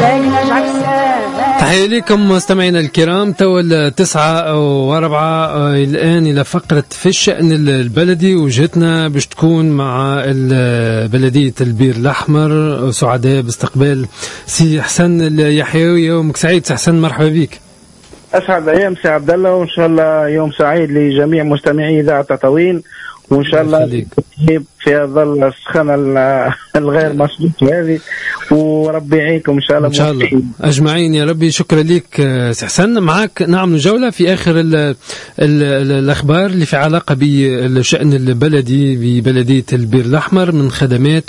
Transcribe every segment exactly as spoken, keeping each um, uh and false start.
تحية لكم مستمعينا الكرام. تو التسعة وربعة الآن إلى فقرة في الشأن البلدي، وجهتنا باش تكون مع بلدية البير الأحمر. سعداء باستقبال سي حسن اليحيوي. يومك سعيد سي حسن، مرحبا بك. أسعد أيام سي عبد الله، وإن شاء الله يوم سعيد لجميع مستمعي إذاعة تطاوين، وإن شاء الله في ظل السخانة الغير مسبوقة هذه، وربي يعينكم إن شاء الله. إن شاء الله أجمعين يا ربي. شكرا لك سي حسن. معك نعمل جولة في آخر ال ال الأخبار اللي في علاقة بالشأن البلدي ببلدية البير الأحمر من خدمات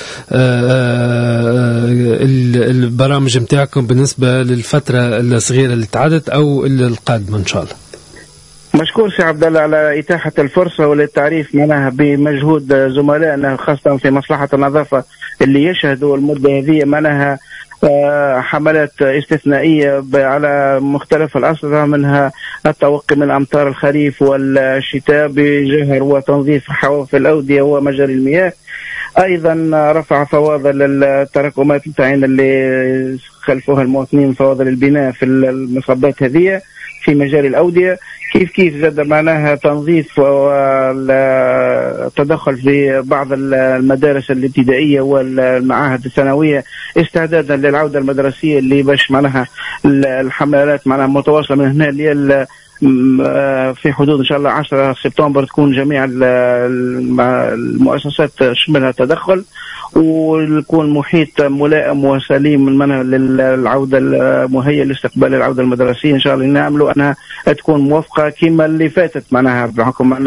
والبرامج متاعكم بالنسبة للفترة الصغيرة اللي تعدت أو القادمة إن شاء الله. مشكور سي عبد الله على إتاحة الفرصة وللتعريف معناها بمجهود زملائنا خاصة في مصلحة النظافة اللي يشهدوا المدة هذه معناها حملات استثنائية على مختلف الأصعدة، منها التوقي من أمطار الخريف والشتاء بجهر وتنظيف حواف الأودية ومجاري المياه. أيضا رفع فواضل التراكمات متاعنا اللي خلفوها المواطنين، فواضل البناء في المصبات هذه في مجاري الأودية. كيف كيف زاد معناها تنظيف والتدخل في بعض المدارس الابتدائية والمعاهد الثانوية استعدادا للعودة المدرسية اللي باش معناها الحملات معناها متواصلة من هنا اللي في حدود إن شاء الله عشرة سبتمبر تكون جميع المؤسسات شملها تدخل، ويكون محيط ملائم وسليم منها للعودة المهيئ لاستقبال العودة المدرسية إن شاء الله. نعملوا أنها تكون موافقة كما اللي فاتت معناها بحكم